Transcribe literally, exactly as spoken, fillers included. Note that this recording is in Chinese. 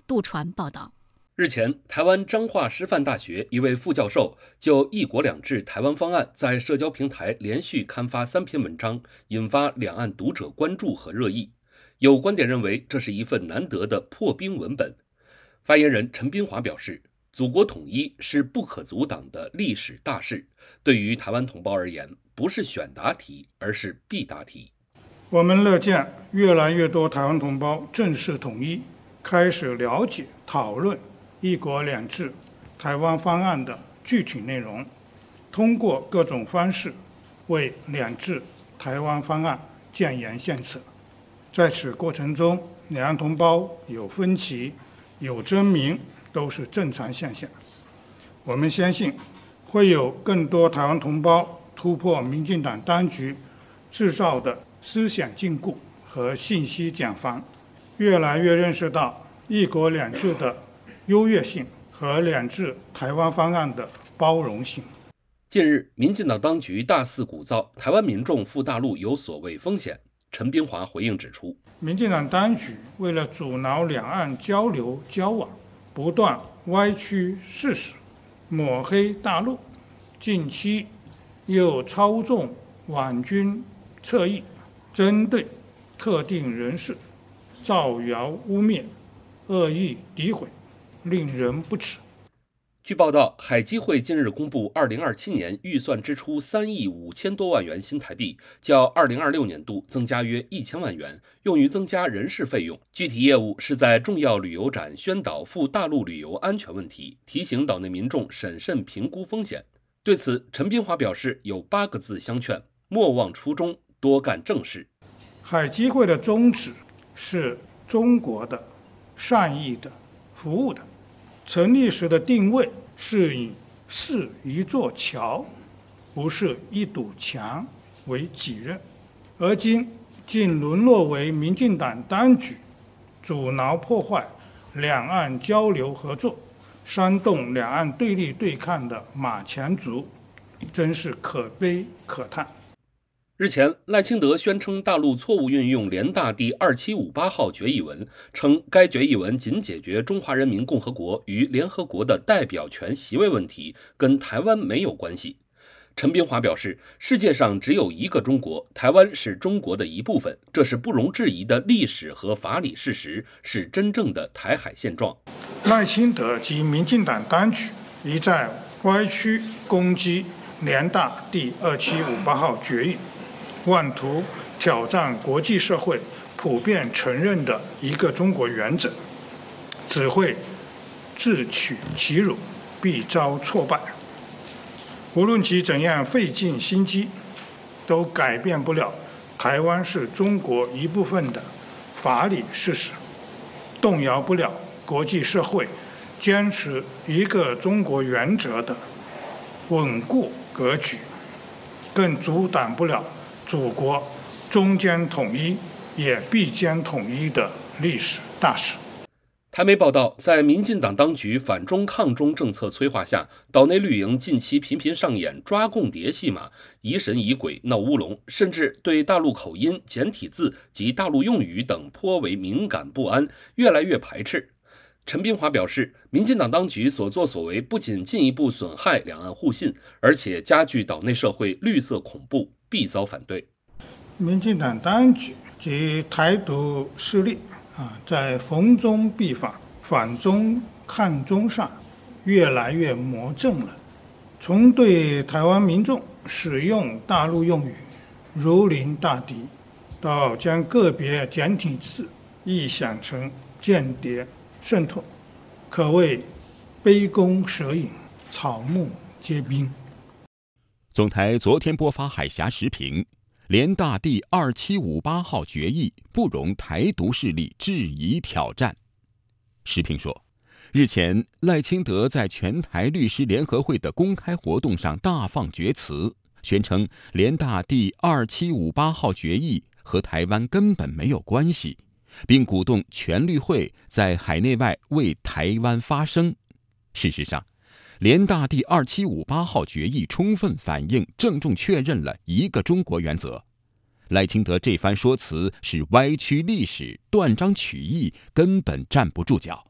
杜传报道。 日前，台湾彰化师范大学一位副教授就一国两制台湾方案在社交平台连续刊发三篇文章，引发两岸读者关注和热议。有观点认为这是一份难得的破冰文本。发言人陈斌华表示，祖国统一是不可阻挡的历史大事，对于台湾同胞而言，不是选答题，而是必答题。 我们乐见越来越多台湾同胞正式统一，开始了解、讨论一国两制台湾方案的具体内容，通过各种方式为两制台湾方案建言献策。在此过程中，两岸同胞有分歧、有争鸣，都是正常现象。我们相信，会有更多台湾同胞突破民进党当局制造的思想禁锢和信息茧房，越来越认识到一国两制的优越性和两制台湾方案的包容性。 近日，民进党当局大肆鼓噪台湾民众赴大陆有所谓风险。陈斌华回应指出， 民进党当局为了阻挠两岸交流交往，不断歪曲事实，抹黑大陆，近期又操纵网军侧翼，针对特定人士造谣污蔑、恶意诋毁，令人不齿。 据报道，海基会近日公布二零二七年预算支出三亿五千多万元新台币，较二零二六年度增加约一千万元，用于增加人事费用。具体业务是在重要旅游展宣导赴大陆旅游安全问题，提醒岛内民众审慎评估风险。对此，陈斌华表示有八个字相劝：莫忘初衷，多干正事。 海基会的宗旨是中国的、善意的、服务的。成立时的定位是以是一座桥，不是一堵墙为己任，而今竟沦落为民进党当局阻挠破坏两岸交流合作、煽动两岸对立对抗的马前卒，真是可悲可叹。 日前，赖清德宣称大陆错误运用联大第二七五八号决议文，称该决议文仅解决中华人民共和国与联合国的代表权席位问题，跟台湾没有关系。陈斌华表示，世界上只有一个中国，台湾是中国的一部分，这是不容置疑的历史和法理事实，是真正的台海现状。 赖清德及民进党当局一再歪曲攻击联大第二七五八号决议，妄图挑战国际社会普遍承认的一个中国原则，只会自取其辱，必遭挫败。无论其怎样费尽心机，都改变不了台湾是中国一部分的法理事实，动摇不了国际社会坚持一个中国原则的稳固格局，更阻挡不了祖国终将统一也必将统一的历史大事。 台媒报道，在民进党当局反中抗中政策催化下，岛内绿营近期频频上演抓共谍戏码，疑神疑鬼闹乌龙，甚至对大陆口音、简体字及大陆用语等颇为敏感不安，越来越排斥。陈斌华表示，民进党当局所作所为不仅进一步损害两岸互信，而且加剧岛内社会绿色恐怖，必遭反对。 民进党当局及台独势力啊，在逢中必反、反中抗中上越来越魔怔了，从对台湾民众使用大陆用语如临大敌，到将个别简体字臆想成间谍渗透，可谓杯弓蛇影，草木皆兵。 总台昨天播发海峡时评，联大第二七五八号决议不容台独势力质疑挑战。时评说，日前赖清德在全台律师联合会的公开活动上大放厥词，宣称联大第二七五八号决议和台湾根本没有关系，并鼓动全律会在海内外为台湾发声。事实上，联大第二七五八号决议充分反映、郑重确认了一个中国原则。赖清德这番说辞是歪曲历史、断章取义，根本站不住脚。